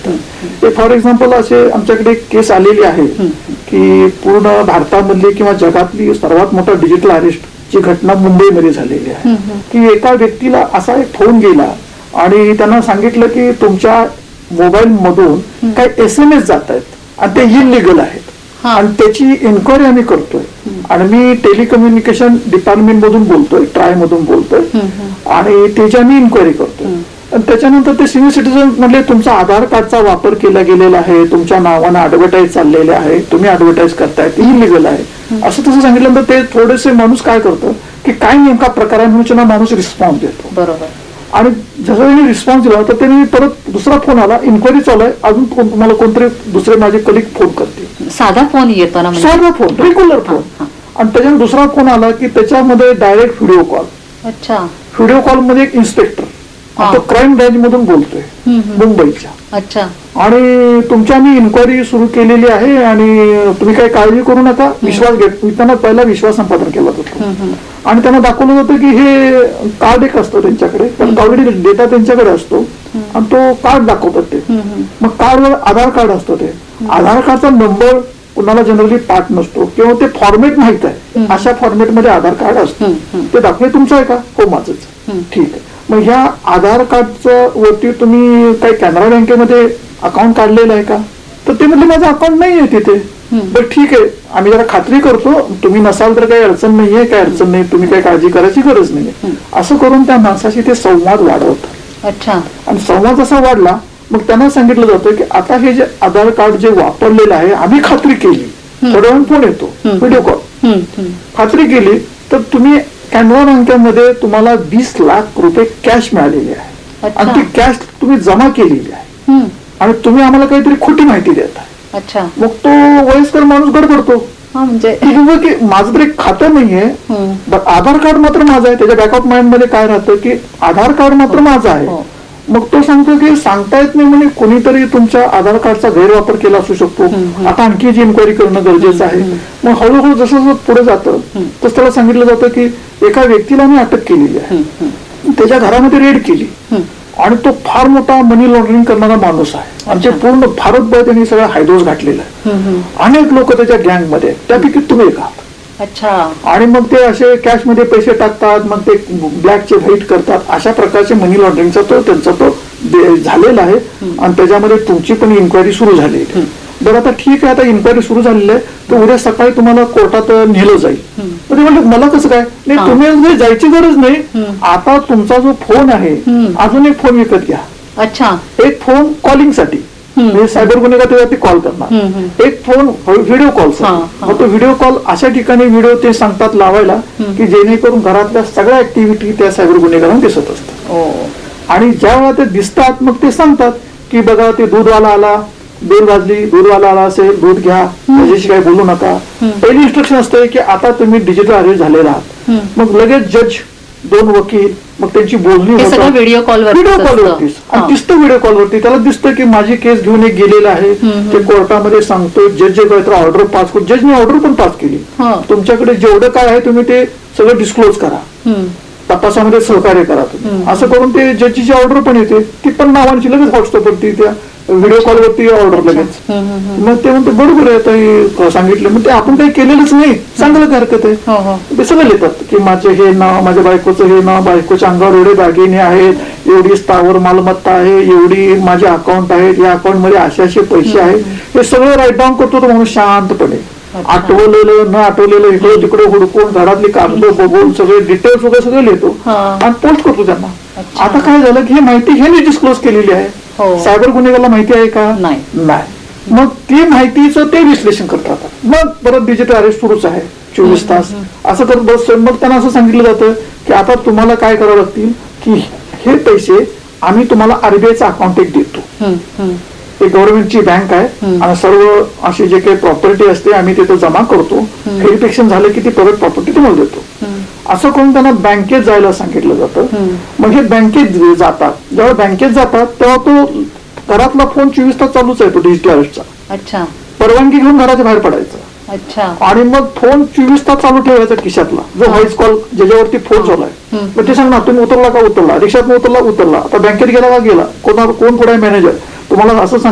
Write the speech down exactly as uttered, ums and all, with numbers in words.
शकतं. For example असे आमच्याकडे एक केस आलेली आहे की पूर्ण भारतामधली किंवा जगातली सर्वात मोठा डिजिटल अरेस्ट ची घटना मुंबईमध्ये झालेली आहे की एका व्यक्तीला असा एक फोन गेला आणि त्यांना सांगितलं की तुमच्या मोबाईल मधून काही एस एम एस जात आहेत आणि ते इलिगल आहेत आणि त्याची इन्क्वायरी आम्ही करतोय आणि मी टेलिकम्युनिकेशन डिपार्टमेंट मधून बोलतोय, ट्राय मधून बोलतोय आणि त्याची आम्ही इन्क्वायरी करतोय. त्याच्यानंतर ते सिनियर सिटीजन म्हणले तुमचा आधार कार्डचा वापर केला गेलेला आहे, तुमच्या नावानं ऍडव्हर्टाईज चाललेले आहे, तुम्ही ऍडव्हर्टाईज करताय, ते इलिगल आहे असं तसं सांगितल्यानंतर ते थोडेसे माणूस काय करतं की काय नेमका प्रकार आहे म्हणून माणूस रिस्पॉन्स देतो. बरोबर. आणि जसं त्यांनी रिस्पॉन्स दिला तर त्यांनी परत दुसरा फोन आला, इन्क्वायरी चालू आहे, अजून तुम्हाला कोणतरी दुसरे माझे कलिग फोन करते, साधा फोन येतो ना, साधा फोन, रेग्युलर फोन. आणि त्याच्यावर दुसरा फोन आला की त्याच्यामध्ये डायरेक्ट व्हिडिओ कॉल. अच्छा. व्हिडिओ कॉल मध्ये एक इन्स्पेक्टर तो क्राईम ब्रँच मधून बोलतोय मुंबईच्या. अच्छा. आणि तुमची आम्ही इन्क्वायरी सुरू केलेली आहे आणि तुम्ही काही काळजी करू नका, विश्वास घेत. त्यांना पहिला विश्वास संपादन केला जातो आणि त्यांना दाखवलं जातं की हे कार्ड एक असतं त्यांच्याकडे, कारण ऑलरेडी डेटा त्यांच्याकडे असतो आणि तो कार्ड दाखवतात ते. मग कार्डवर आधार कार्ड असतं, ते आधार कार्डचा नंबर कुणाला जनरली पाठ नसतो किंवा ते फॉर्मेट माहित आहे, अशा फॉर्मेटमध्ये आधार कार्ड असतं. ते दाखवले तुमचं आहे का? हो माझंच. ठीक आहे. मग ह्या आधार कार्डचं वरती तुम्ही काही कॅनरा बँकेमध्ये अकाउंट काढलेलं आहे का? तर ते म्हटले माझं अकाउंट नाही आहे तिथे. बरं ठीक आहे, आम्ही जरा खात्री करतो, तुम्ही नसाल तर काही अडचण नाहीये, काही अडचण नाही, तुम्ही काही काळजी करायची गरज नाही. असं करून त्या माणसाशी ते संवाद वाढवतात. अच्छा. आणि संवाद असा वाढला मग त्यांना सांगितलं जातं की आता हे जे आधार कार्ड जे वापरलेलं आहे आम्ही खात्री केली, थोड्या वेळ फोन येतो, व्हिडिओ कॉल, खात्री केली तर तुम्ही कॅनरा बँकेमध्ये तुम्हाला वीस लाख रुपये कॅश मिळालेली आहे आणि ती कॅश तुम्ही जमा केलेली आहे आणि तुम्ही आम्हाला काहीतरी खोटी माहिती देताय. अच्छा. मग तो वयस्कर माणूस गडबडतो म्हणजे की माझं तर एक खातं नाहीये, आधार कार्ड मात्र माझं आहे. त्याच्या बॅक ऑफ माइंड मध्ये काय राहतं की आधार कार्ड मात्र माझं आहे. मग तो सांगतो की सांगता येत नाही म्हणे, कोणीतरी तुमच्या आधार कार्डचा गैरवापर केला असू शकतो, आता आणखी जी इन्क्वायरी करणं गरजेचं आहे. मग हळूहळू जसं जसं पुढे जातं तसं त्याला सांगितलं जातं की एका व्यक्तीला मी अटक केलेली आहे, त्याच्या घरामध्ये रेड केली आणि तो फार मोठा मनी लॉन्ड्रिंग करणारा माणूस आहे आणि ते पूर्ण भारतभर त्यांनी सगळं हायदोस घातलेला आहे, अनेक लोक त्याच्या गँगमध्ये, त्यापैकी तुम्ही एक आहात. अच्छा. आणि मग ते असे कॅश मध्ये पैसे टाकतात, मग ते ब्लॅकचे व्हाईट करतात, अशा प्रकारचे मनी लॉन्ड्रिंगचा तो त्यांचा तो झालेला आहे आणि त्याच्यामध्ये तुमची पण इन्क्वायरी सुरू झालेली आहे. बरं आता ठीक आहे, आता इन्क्वायरी सुरू झालेली आहे तर उद्या सकाळी तुम्हाला कोर्टात नेलं जाईल. तर ते म्हणलं मला कसं काय? नाही, तुम्ही जायची गरज नाही, आता तुमचा जो फोन आहे अजून एक फोन विकत घ्या. अच्छा. एक फोन कॉलिंग साठी, सायबर गुन्हेगार कॉल करणार, एक फोन व्हिडिओ कॉल. मग तो व्हिडिओ कॉल अशा ठिकाणी व्हिडिओ ते सांगतात लावायला की जेणेकरून घरातल्या सगळ्या ऍक्टिव्हिटी त्या सायबर गुन्हेगारांना दिसत असतात आणि ज्या वेळा ते दिसतात मग ते सांगतात की बघा ते दूधवाला आला, बेल वाजली, दूधवाला आला असेल, दूध घ्या, त्याच्याशी काही बोलू नका. पहिली इन्स्ट्रक्शन असते की आता तुम्ही डिजिटल अरेस्ट झालेला आहात. मग लगेच जज, दोन वकील, मग त्यांची बोलणी होतात व्हिडिओ कॉलवर, व्हिडिओ कॉलवरतीच. आणि दिसतं व्हिडिओ कॉलवरती, त्याला दिसतं की माझी केस घेऊन एक गेलेला आहे, ते कोर्टामध्ये सांगतो, जज जे काय ऑर्डर पास करू, जजने ऑर्डर पण पास केली, तुमच्याकडे जेवढं काय आहे तुम्ही ते सगळं डिस्क्लोज करा, तपासामध्ये सहकार्य करा तुम्ही. असं करून ते जजची ऑर्डर पण येते, ती पण नावांची लगेच व्हॉट्सअपवरती त्या व्हिडिओ कॉलवरती ऑर्डर लगेच. मग ते म्हणतो बरोबर आहे सांगितलं, मग ते आपण काही केलेलंच नाही, सांगायला काय हरकत आहे. ते सगळं लिहितात की माझे हे नाव, माझ्या बायकोचं हे नाव, बायकोच्या अंगावर एवढे दागिने आहेत, एवढी स्थावर मालमत्ता आहे, एवढी माझे अकाउंट आहेत, या अकाउंट मध्ये असे असे पैसे आहेत, हे सगळं राईट डाऊन करतो तो माणूस शांतपणे. आठवलेलं न आठवलेलं इकडे तिकडे हुडकून घरातली कागद बघून सगळे डिटेल्स वगैरे सगळे लिहितो आणि पोस्ट करतो त्यांना. आता काय झालं की ही माहिती हे डिस्क्लोज केलेली आहे, सायबर गुन्हेगाराला माहिती आहे का? नाही. मग ती माहितीचं ते विश्लेषण करतात. मग परत डिजिटल अरेस्ट सुरूच आहे चोवीस तास असं करत बस. मग त्यांना असं सांगितलं जातं की आता तुम्हाला काय करावं लागतील की हे पैसे आम्ही तुम्हाला आरबीआयचा अकाउंट एक देतो, ते गव्हर्नमेंटची बँक आहे आणि सर्व अशी जे काही प्रॉपर्टी असते आम्ही तिथे जमा करतो, व्हेरिफिकेशन झालं की ती परत प्रॉपर्टी तुम्हाला देतो. असं करून त्यांना बँकेत जायला सांगितलं जातं. मग हे बँकेत जातात, जेव्हा बँकेत जातात तेव्हा तो घरातला फोन चोवीस तास चालूच आहे तो डिजिटल अरेस्टचा. अच्छा. परवानगी घेऊन घराच्या बाहेर पडायचं. अच्छा. आणि मग फोन चोवीस तास चालू ठेवायचा खिशातला, जो व्हॉइस कॉल ज्याच्यावरती फोन चालू आहे. मग ते सांगणार तुम्ही उतरला का? उतरला. रिक्षात उतरला? उतरला. आता बँकेत गेला का? गेला. कोणा कोण पुढे मॅनेजर तुम्हाला असं